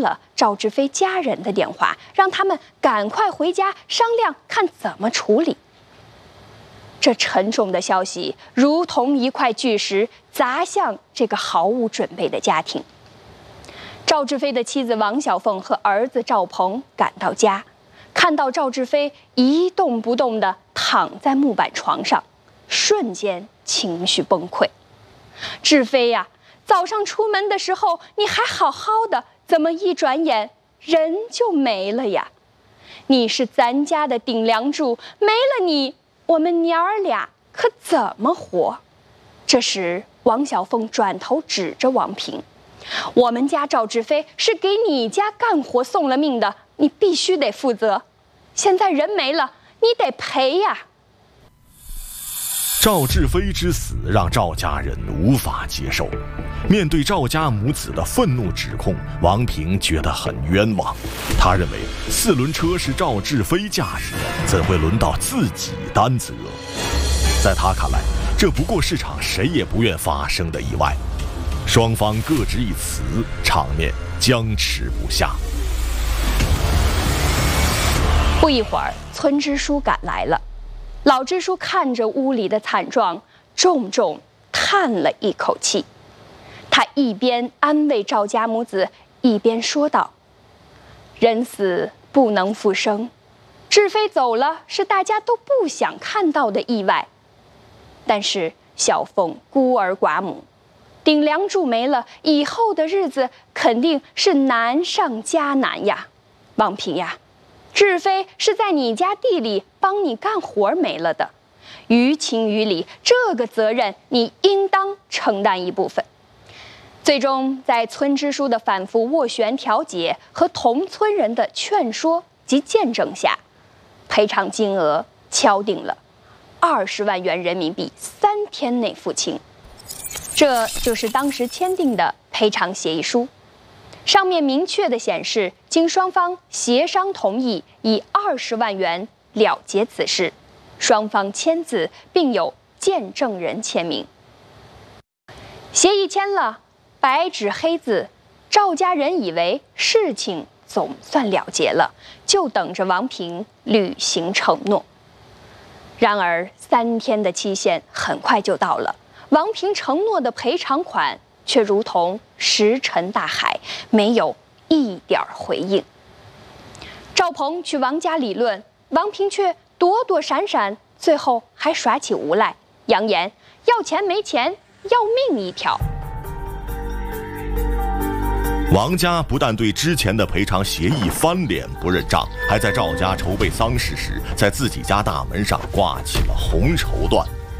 了赵志飞家人的电话，让他们赶快回家商量看怎么处理。这沉重的消息如同一块巨石砸向这个毫无准备的家庭。赵志飞的妻子王小凤和儿子赵鹏赶到家，看到赵志飞一动不动地躺在木板床上，瞬间情绪崩溃。志飞呀，早上出门的时候你还好好的，怎么一转眼人就没了呀？你是咱家的顶梁柱，没了你，我们娘儿俩可怎么活？这时，王小凤转头指着王平：“我们家赵志飞是给你家干活送了命的，你必须得负责。现在人没了，你得赔呀！” 赵志飞之死让赵家人无法接受，面对赵家母子的愤怒指控，王平觉得很冤枉。他认为4轮车是赵志飞驾驶的，怎会轮到自己担责？在他看来，这不过是场谁也不愿发生的意外。双方各执一词，场面僵持不下。 不一会儿，村支书赶来了。老支书看着屋里的惨状，重重叹了一口气。他一边安慰赵家母子，一边说道：“人死不能复生，志飞走了是大家都不想看到的意外。但是小凤孤儿寡母，顶梁柱没了，以后的日子肯定是难上加难呀。王平呀，志飞是在你家地里帮你干活没了的，于情于理，这个责任你应当承担一部分。”最终，在村支书的反复斡旋调解和同村人的劝说及见证下，赔偿金额敲定了20万元人民币，3天内付清。这就是当时签订的赔偿协议书，上面明确地显示，经双方协商同意，以20万元了结此事，双方签字，并有见证人签名。协议签了，白纸黑字，赵家人以为事情总算了结了，就等着王平履行承诺。然而3天的期限很快就到了，王平承诺的赔偿款却如同石沉大海，没有一点回应。赵鹏去王家理论，王平却躲躲闪闪，最后还耍起无赖，扬言要钱没钱，要命一条。 王家不但对之前的赔偿协议翻脸不认账，还在赵家筹备丧事时，在自己家大门上挂起了红绸缎。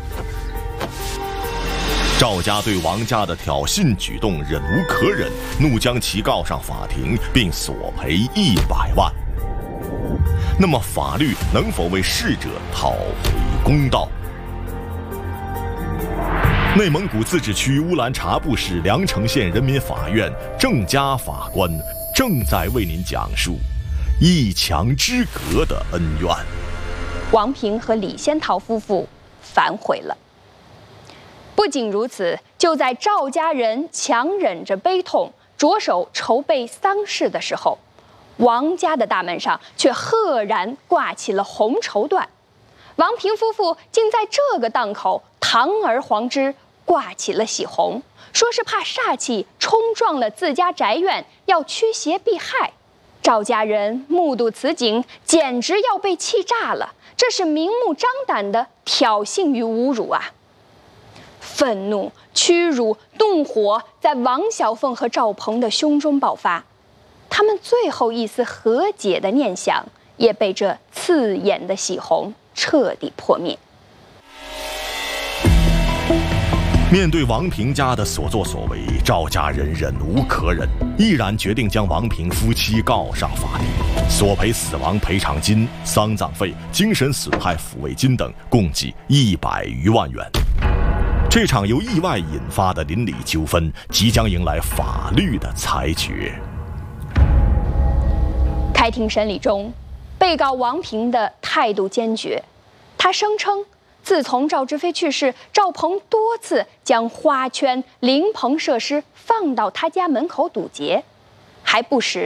赵家对王家的挑衅举动忍无可忍，怒将其告上法庭，并索赔100万。那么法律能否为逝者讨回公道？内蒙古自治区乌兰察布市凉城县人民法院郑家法官正在为您讲述一墙之隔的恩怨。 王平和李仙桃夫妇反悔了。不仅如此，就在赵家人强忍着悲痛，着手筹备丧事的时候，王家的大门上却赫然挂起了红绸缎。王平夫妇竟在这个档口堂而皇之挂起了喜红，说是怕煞气冲撞了自家宅院，要驱邪避害。赵家人目睹此景，简直要被气炸了，这是明目张胆的挑衅与侮辱啊！愤怒、屈辱、怒火在王小凤和赵鹏的胸中爆发，他们最后一丝和解的念想也被这刺眼的喜红彻底破灭。 面对王平家的所作所为，赵家人忍无可忍，毅然决定将王平夫妻告上法庭，索赔死亡赔偿金、丧葬费、精神损害抚慰金等，共计100余万元。这场由意外引发的邻里纠纷，即将迎来法律的裁决。 开庭审理中，被告王平的态度坚决，他声称，自从赵志飞去世，赵鹏多次将花圈、灵棚设施放到他家门口堵截，还不时